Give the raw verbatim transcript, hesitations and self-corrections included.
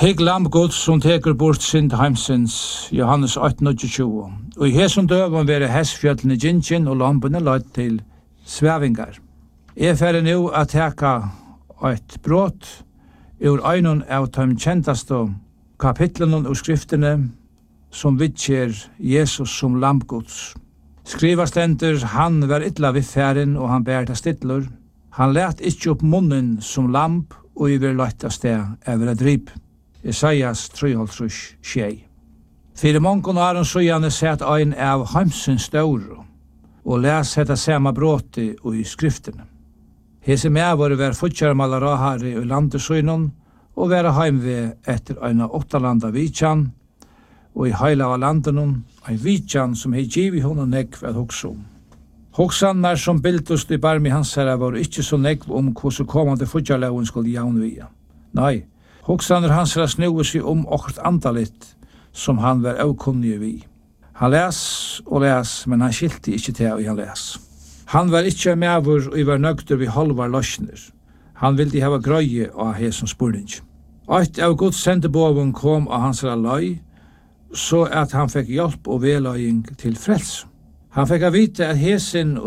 Hegg lamb Guds som teker bort synd heimsins, Johannes åtte tjue. Og i hesson døven være hesfjöllene gingin og lampene lagt til svevingar. Jeg færre nu at teka eit brot ur einon av de kjentaste kapitlene og skriftene som vittjer Jesus som lamb Guds. Skriva stender, han var ytla vid færen og han bært av stidler. Han let ikkje opp munnen som lamp og i vil lagt av sted over et drip. Isaias tre tjei. Fyre mongon har han søgjane sett ein av heimsens ståre og les hetta sama bråti og i skriftene. Hese med var vær futjarmala rahari og landesøynon og være heimve etter eina åttalanda vitjan og i heila av landenon ein vitjan som hei givi hon nekv at hoksa om. Hoksannar som bildust i barmi hans herra var ikkje så nekv om hvordan kommande futjarlaun skulle jaunvia. Nei, hoksannar hans herra snuði seg om okkert andalit som han var avkunnig vi. Han les og les, men han skilti ikkje til og han les. Han var ikkje medvur og var nøgtur vi halvar løsner. Han vildi hava grøye av hesson spurning. Eitt av Guds sendebåven kom av hans løy, så at han fikk hjelp og veløying til frels. Han fikk a vite at hesen